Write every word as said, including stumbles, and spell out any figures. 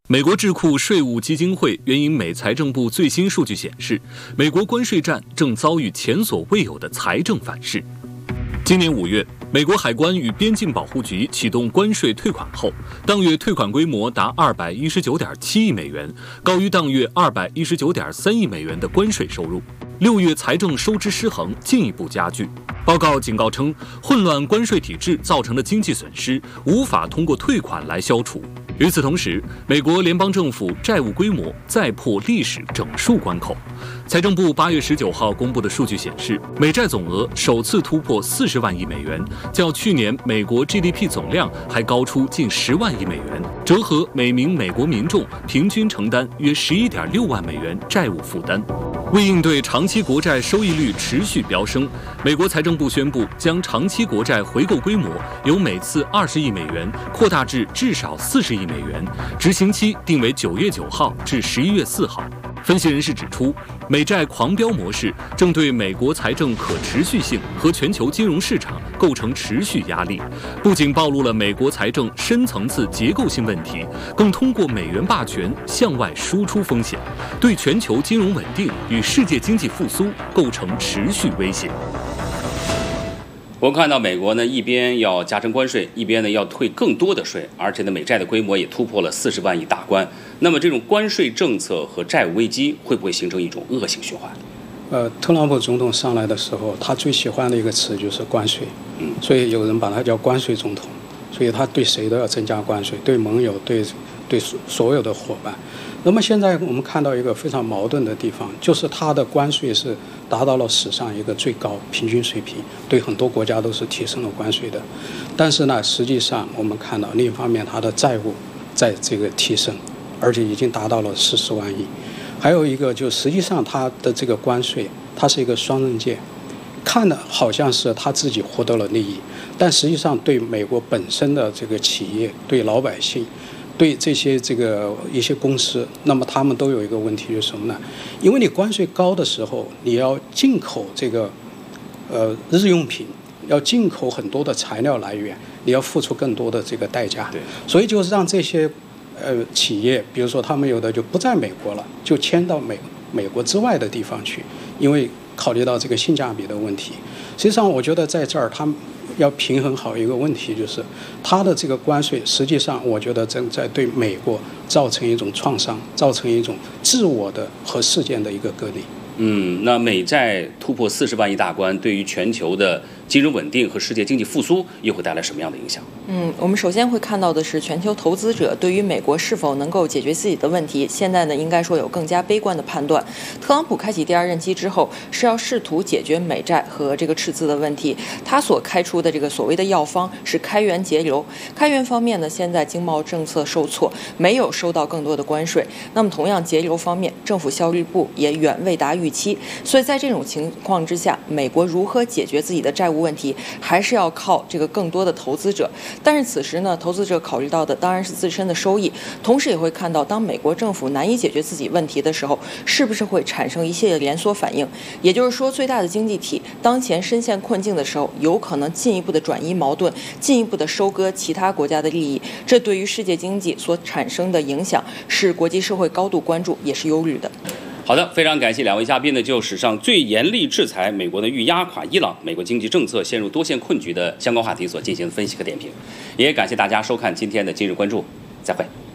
美国智库税务基金会援引美财政部最新数据显示，美国关税战正遭遇前所未有的财政反噬。今年五月，美国海关与边境保护局启动关税退款后，当月退款规模达二百一十九点七亿美元，高于当月二百一十九点三亿美元的关税收入。六月财政收支失衡进一步加剧。报告警告称，混乱关税体制造成的经济损失无法通过退款来消除。与此同时，美国联邦政府债务规模再破历史整数关口。财政部八月十九号公布的数据显示，美债总额首次突破四十万亿美元，较去年美国 G D P 总量还高出近十万亿美元，折合每名美国民众平均承担约十一点六万美元债务负担。为应对长期国债收益率持续飙升，美国财政部宣布将长期国债回购规模由每次二十亿美元扩大至至少四十亿美元，执行期定为九月九号至十一月四号。分析人士指出，美债狂飙模式正对美国财政可持续性和全球金融市场构成持续压力，不仅暴露了美国财政深层次结构性问题，更通过美元霸权向外输出风险，对全球金融稳定与世界经济复苏构成持续威胁。 我们看到美国呢，一边要加征关税，一边呢要退更多的税，而且呢，美债的规模也突破了四十万亿大关。那么，这种关税政策和债务危机会不会形成一种恶性循环？ 呃，特朗普总统上来的时候，他最喜欢的一个词就是关税，嗯，所以有人把他叫关税总统。所以他对谁都要增加关税，对盟友，对对所有的伙伴。那么现在我们看到一个非常矛盾的地方，就是它的关税是达到了史上一个最高平均水平，对很多国家都是提升了关税的。但是呢，实际上我们看到另一方面，它的债务在这个提升，而且已经达到了四十万亿。还有一个就实际上它的这个关税，它是一个双刃剑，看的好像是他自己获得了利益，但实际上对美国本身的这个企业、对老百姓、对这些这个一些公司，那么他们都有一个问题，就是什么呢？因为你关税高的时候，你要进口这个呃日用品，要进口很多的材料来源，你要付出更多的这个代价。所以就是让这些呃企业，比如说他们有的就不在美国了，就迁到美美国之外的地方去，因为考虑到这个性价比的问题。实际上我觉得在这儿他们要平衡好一个问题，就是它的这个关税实际上我觉得正在对美国造成一种创伤，造成一种自我的和事件的一个割裂。 嗯，那美债突破四十万亿大关，对于全球的金融稳定和世界经济复苏又会带来什么样的影响？ 嗯，我们首先会看到的是，全球投资者对于美国是否能够解决自己的问题，现在呢应该说有更加悲观的判断。特朗普开启第二任期之后，是要试图解决美债和这个赤字的问题。他所开出的这个所谓的药方是开源节流。开源方面呢，现在经贸政策受挫，没有收到更多的关税。那么同样节流方面，政府效率部也远未达预期。所以在这种情况之下，美国如何解决自己的债务问题，还是要靠这个更多的投资者。但是此时呢，投资者考虑到的当然是自身的收益，同时也会看到，当美国政府难以解决自己问题的时候，是不是会产生一系列连锁反应？也就是说，最大的经济体当前深陷困境的时候，有可能进一步的转移矛盾，进一步的收割其他国家的利益。这对于世界经济所产生的影响，是国际社会高度关注，也是忧虑的。 好的，非常感谢两位嘉宾呢，就史上最严厉制裁美国呢欲压垮伊朗，美国经济政策陷入多线困局的相关话题所进行的分析和点评，也感谢大家收看今天的今日关注，再会。